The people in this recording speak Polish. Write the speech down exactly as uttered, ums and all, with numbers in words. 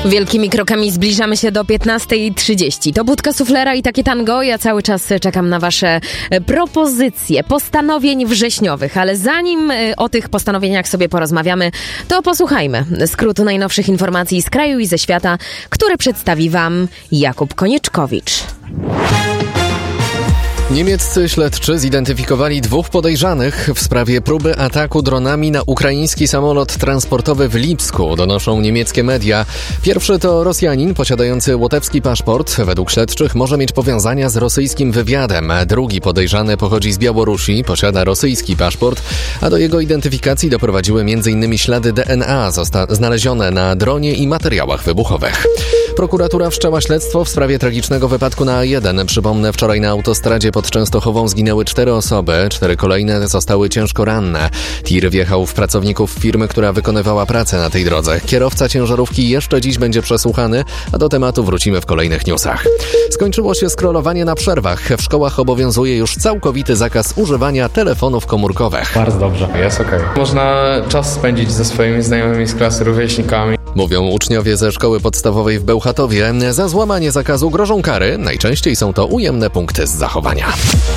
Wielkimi krokami zbliżamy się do piętnastej trzydzieści. To Budka Suflera i Takie Tango. Ja cały czas czekam na wasze propozycje postanowień wrześniowych, ale zanim o tych postanowieniach sobie porozmawiamy, to posłuchajmy skrótu najnowszych informacji z kraju i ze świata, które przedstawi wam Jakub Konieczkowicz. Niemieccy śledczy zidentyfikowali dwóch podejrzanych w sprawie próby ataku dronami na ukraiński samolot transportowy w Lipsku, donoszą niemieckie media. Pierwszy to Rosjanin posiadający łotewski paszport. Według śledczych może mieć powiązania z rosyjskim wywiadem. Drugi podejrzany pochodzi z Białorusi, posiada rosyjski paszport, a do jego identyfikacji doprowadziły m.in. ślady D N A zosta- znalezione na dronie i materiałach wybuchowych. Prokuratura wszczęła śledztwo w sprawie tragicznego wypadku na A jeden. Przypomnę, wczoraj na autostradzie pod Częstochową zginęły cztery osoby, cztery kolejne zostały ciężko ranne. Tir wjechał w pracowników firmy, która wykonywała pracę na tej drodze. Kierowca ciężarówki jeszcze dziś będzie przesłuchany, a do tematu wrócimy w kolejnych newsach. Skończyło się scrollowanie na przerwach. W szkołach obowiązuje już całkowity zakaz używania telefonów komórkowych. Bardzo dobrze, jest okej. Okay. Można czas spędzić ze swoimi znajomymi z klasy, rówieśnikami. Mówią uczniowie ze szkoły podstawowej w Bełchatowie. Za złamanie zakazu grożą kary. Najczęściej są to ujemne punkty z zachowania.